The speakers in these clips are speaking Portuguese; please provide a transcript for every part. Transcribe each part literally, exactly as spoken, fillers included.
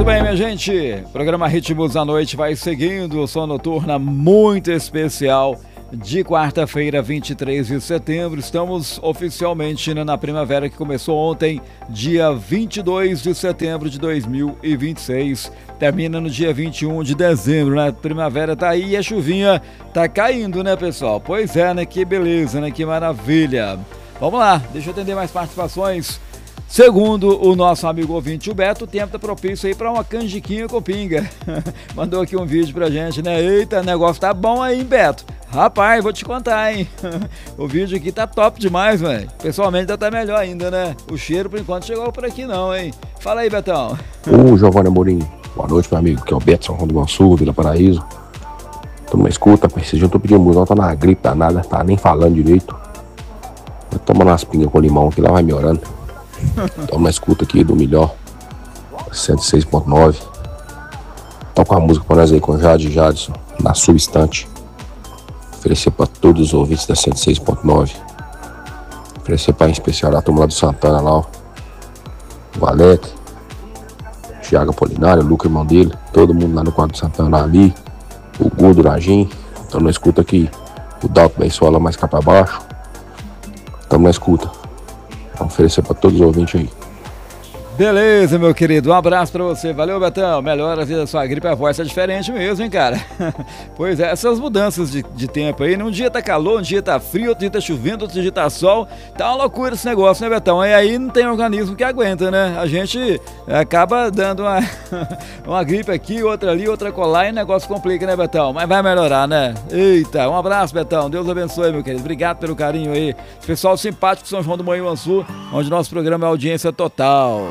Muito bem, minha gente, programa Ritmos da Noite vai seguindo, som noturna muito especial de quarta-feira, vinte e três de setembro. Estamos oficialmente na primavera que começou ontem, dia vinte e dois de setembro de dois mil e vinte e seis, termina no dia vinte e um de dezembro, né? Primavera tá aí e a chuvinha tá caindo, né, pessoal? Pois é, né? Que beleza, né? Que maravilha. Vamos lá, deixa eu atender mais participações. Segundo o nosso amigo ouvinte, o Beto, o tempo tá propício aí para uma canjiquinha com pinga. Mandou aqui um vídeo pra gente, né? Eita, o negócio tá bom aí, hein, Beto? Rapaz, vou te contar, hein? O vídeo aqui tá top demais, velho. Pessoalmente tá até melhor ainda, né? O cheiro, por enquanto, chegou por aqui não, hein? Fala aí, Betão. Ô, Giovanni Amorim. Boa noite, meu amigo. Aqui é o Beto, São João do Iguaçu, Vila Paraíso. Tô numa escuta, esse dia eu tô pedindo música, não tá na gripe danada, tá nem falando direito. Eu tomo umas pingas com limão que lá vai melhorando. Tô numa escuta aqui do melhor, cento e seis ponto nove. Toca uma música pra nós aí com Jade Jadson, na sua estante. Oferecer pra todos os ouvintes da cento e seis ponto nove. Oferecer pra em especial a turma lá do Santana lá, ó. O Alec, o Thiago Apolinário, o Luca, irmão dele, todo mundo lá no quadro do Santana ali. O Gundo Ragim. Tamo na escuta aqui. O Dalton Beisola mais cá pra baixo. Tamo na escuta. Vamos oferecer pra todos os ouvintes aí. Beleza, meu querido, um abraço pra você, valeu, Betão, melhora a vida da sua gripe, a voz tá diferente mesmo, hein, cara. Pois é, essas mudanças de, de tempo aí, um dia tá calor, um dia tá frio, outro dia tá chovendo, outro dia tá sol, tá uma loucura esse negócio, né, Betão? E aí não tem organismo que aguenta, né? A gente acaba dando uma, uma gripe aqui, outra ali, outra colar e o negócio complica, né, Betão? Mas vai melhorar, né? Eita, um abraço, Betão, Deus abençoe, meu querido, obrigado pelo carinho aí. Esse pessoal simpático de São João do Manhuaçu, onde nosso programa é audiência total.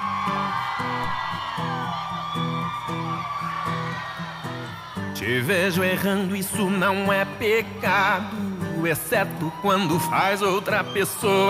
Te vejo errando, isso não é pecado, exceto quando faz outra pessoa